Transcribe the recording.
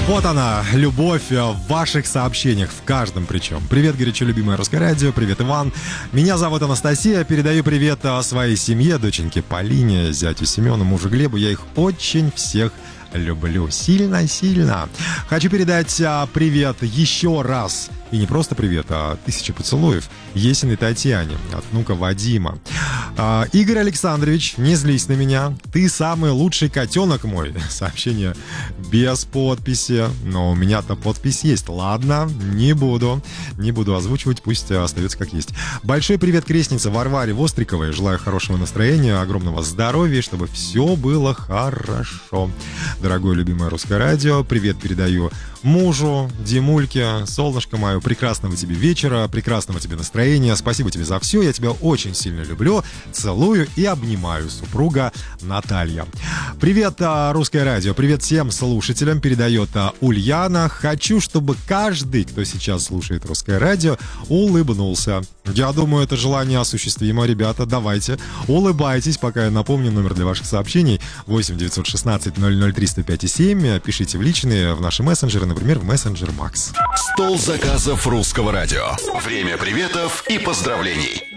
Вот она, любовь в ваших сообщениях, в каждом причем. Привет, горячо любимое Русское радио, привет, Иван. Меня зовут Анастасия, передаю привет своей семье, доченьке Полине, зятю Семену, мужу Глебу. Я их очень всех люблю, сильно-сильно. Хочу передать привет еще раз. И не просто привет, а 1000 поцелуев Есиной Татьяне от внука Вадима. Игорь Александрович, не злись на меня. Ты самый лучший котенок мой. Сообщение без подписи. Но у меня-то подпись есть. Ладно, не буду озвучивать, пусть остается как есть. Большой привет крестнице Варваре Востриковой. Желаю хорошего настроения, огромного здоровья, чтобы все было хорошо. Дорогое любимое Русское радио, привет передаю мужу, Димульке, солнышко мое, прекрасного тебе вечера, прекрасного тебе настроения, спасибо тебе за все, я тебя очень сильно люблю, целую и обнимаю, супруга Наталья. Привет, Русское радио, привет всем слушателям, передает Ульяна. Хочу, чтобы каждый, кто сейчас слушает Русское радио, улыбнулся. Я думаю, это желание осуществимо, ребята, давайте, улыбайтесь, пока я напомню номер для ваших сообщений 8 916 003 105 7, пишите в личные, в наши мессенджеры, например, в мессенджер Макс. Стол заказов Русского радио. Время приветов и поздравлений.